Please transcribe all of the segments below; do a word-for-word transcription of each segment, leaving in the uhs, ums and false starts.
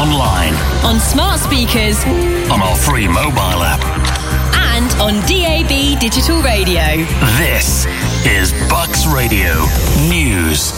online, on smart speakers, on our free mobile app, and on D A B digital radio. This is Bucks Radio News.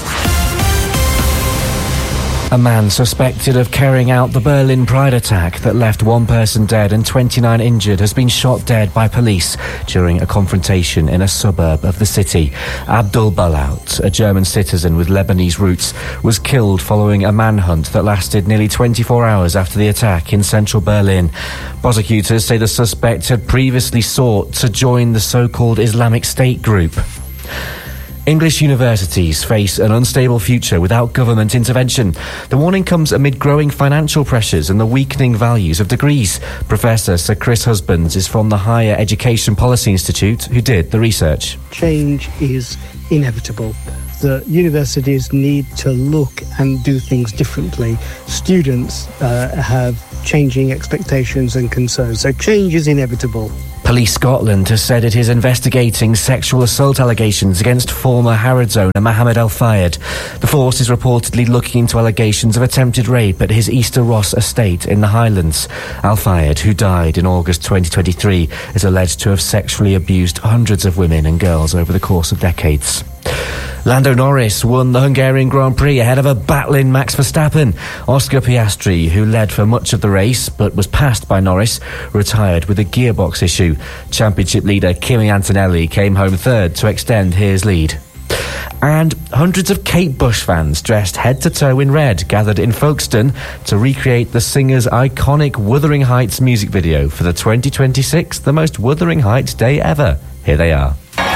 A man suspected of carrying out the Berlin Pride attack that left one person dead and twenty-nine injured has been shot dead by police during a confrontation in a suburb of the city. Abdul Balaut, a German citizen with Lebanese roots, was killed following a manhunt that lasted nearly twenty-four hours after the attack in central Berlin. Prosecutors say the suspect had previously sought to join the so-called Islamic State group. English universities face an unstable future without government intervention. The warning comes amid growing financial pressures and the weakening values of degrees. Professor Sir Chris Husbands is from the Higher Education Policy Institute, who did the research. Change is inevitable. The universities need to look and do things differently. Students uh, have changing expectations and concerns, so change is inevitable. Police Scotland has said it is investigating sexual assault allegations against former Harrods owner Mohammed Al Fayed. The force is reportedly looking into allegations of attempted rape at his Easter Ross estate in the Highlands. Al Fayed, who died in August twenty twenty-three, is alleged to have sexually abused hundreds of women and girls over the course of decades. Lando Norris won the Hungarian Grand Prix ahead of a battling Max Verstappen. Oscar Piastri, who led for much of the race but was passed by Norris, retired with a gearbox issue. Championship leader Kimi Antonelli came home third to extend his lead. And hundreds of Kate Bush fans dressed head to toe in red gathered in Folkestone to recreate the singer's iconic Wuthering Heights music video for the twenty twenty-six The Most Wuthering Heights Day Ever. Here they are.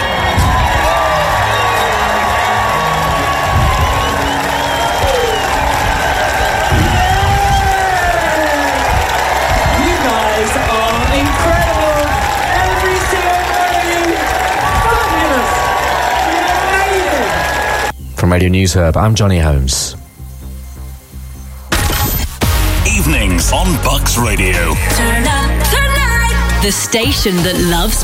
From Radio News Hub, I'm Johnny Holmes. Evenings on Bucks Radio. Turn up the night. The station that loves